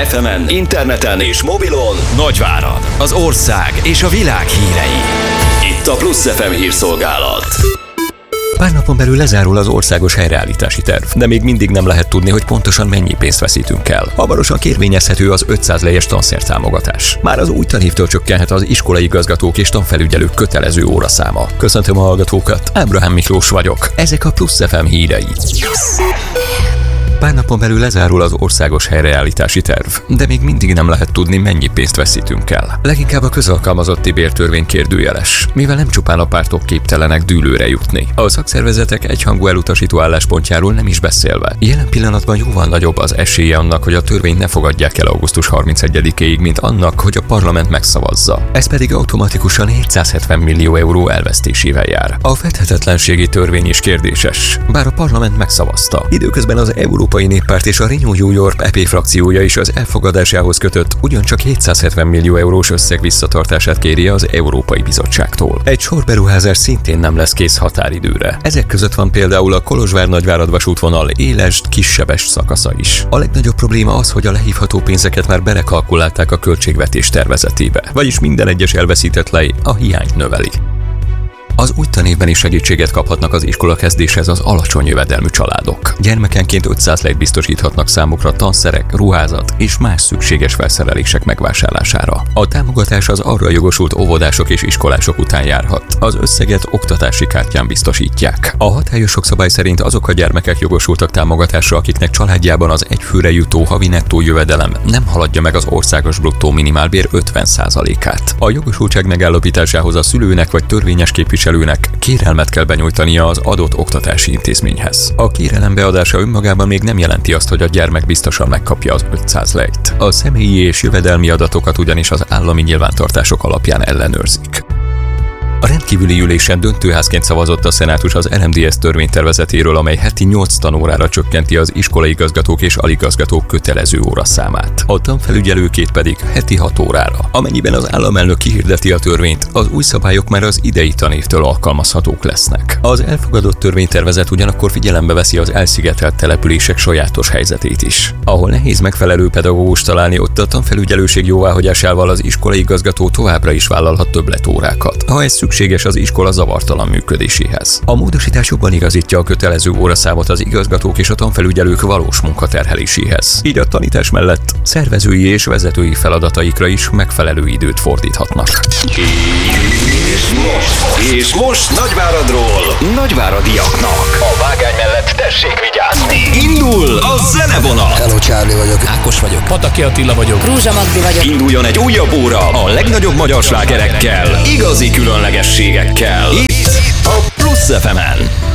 FM-en, interneten és mobilon Nagyvárad, az ország és a világ hírei. Itt a Plusz FM hírszolgálat. Pár napon belül lezárul az országos helyreállítási terv, de még mindig nem lehet tudni, hogy pontosan mennyi pénzt veszítünk el. Hamarosan kérvényezhető az 500 lejes tanszertámogatás. Már az új tanévtől csökkenhet az iskolai igazgatók és tanfelügyelők kötelező óraszáma. Köszöntöm a hallgatókat, Ábrahám Miklós vagyok. Ezek a Plusz FM hírei. Pár napon belül lezárul az országos helyreállítási terv, de még mindig nem lehet tudni, mennyi pénzt veszítünk el. Leginkább a közalkalmazotti bértörvény kérdőjeles, mivel nem csupán a pártok képtelenek dűlőre jutni. A szakszervezetek egyhangú elutasító álláspontjáról nem is beszélve. Jelen pillanatban jóval nagyobb az esélye annak, hogy a törvényt ne fogadják el augusztus 31-ig, mint annak, hogy a parlament megszavazza. Ez pedig automatikusan 770 millió euró elvesztésével jár. A fedhetetlenségi törvény is kérdéses, bár a parlament megszavazta. Időközben az Európai Néppárt és a Renew New York EP frakciója is az elfogadásához kötött ugyancsak 770 millió eurós összeg visszatartását kéri az Európai Bizottságtól. Egy sor beruházás szintén nem lesz kész határidőre. Ezek között van például a Kolozsvár-Nagyvárad vasútvonal éles, kissebes szakasza is. A legnagyobb probléma az, hogy a lehívható pénzeket már belekalkulálták a költségvetés tervezetébe, vagyis minden egyes elveszített lej a hiányt növeli. Az új tanévben is segítséget kaphatnak az iskolakezdéshez az alacsony jövedelmű családok. Gyermekenként 500 lejt biztosíthatnak számukra tanszerek, ruházat és más szükséges felszerelések megvásárlására. A támogatás az arra jogosult óvodások és iskolások után járhat. Az összeget oktatási kártyán biztosítják. A hatályos szabály szerint azok a gyermekek jogosultak támogatásra, akiknek családjában az egyfőre jutó havi nettó jövedelem nem haladja meg az országos bruttó minimálbér 50%-át. A jogosultság megállapításához a szülőnek vagy törvényes képviselőnek kérelmet kell benyújtania az adott oktatási intézményhez. A kérelem beadása önmagában még nem jelenti azt, hogy a gyermek biztosan megkapja az 500 lejt. A személyi és jövedelmi adatokat ugyanis az állami nyilvántartások alapján ellenőrzik. A rendkívüli ülésen döntőházként szavazott a Szenátus az RMDSZ törvénytervezetéről, amely heti 8 tanórára csökkenti az iskolai igazgatók és aligazgatók kötelező óraszámát. A tanfelügyelőkét pedig heti 6 órára. Amennyiben az államelnök kihirdeti a törvényt, az új szabályok már az idei tanévtől alkalmazhatók lesznek. Az elfogadott törvénytervezet ugyanakkor figyelembe veszi az elszigetelt települések sajátos helyzetét is. Ahol nehéz megfelelő pedagógust találni, ott a tanfelügyelőség jóváhagyásával az iskolai igazgató továbbra is vállalhat többletórákat, ha ez szükséges az iskola zavartalan működéséhez. A módosítás jobban igazítja a kötelező óraszámot az igazgatók és a tanfelügyelők valós munkaterheléséhez. Így a tanítás mellett szervezői és vezetői feladataikra is megfelelő időt fordíthatnak. És most Nagyváradról nagyváradiaknak. A vágány mellett tessék vigyázni. Indul a zenevonat. Hello, Charlie vagyok. Ákos vagyok. Pataki Attila vagyok. Rúzsa Magdi vagyok. Induljon egy újabb óra a legnagyobb magyar slágerekkel, igazi különlegességekkel. Itt a Plusz FM-en.